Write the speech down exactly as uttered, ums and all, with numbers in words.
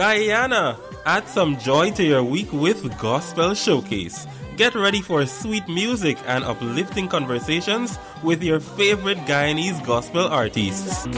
Guyana. Add some joy to your week with Gospel Showcase. Get ready for sweet music and uplifting conversations with your favorite Guyanese gospel artists.